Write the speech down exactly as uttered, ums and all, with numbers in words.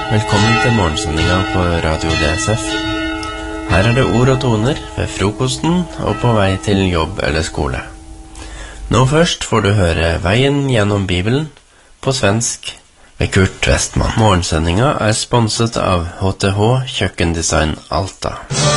Velkommen til morgensendinga på Radio D S F. Her er det ord og toner ved frokosten og på vei til jobb eller skole. Nå først får du høre Veien gjennom Bibelen på svensk ved Kurt Westman. Morgensendinga er sponset av H T H Kjøkkendesign Alta.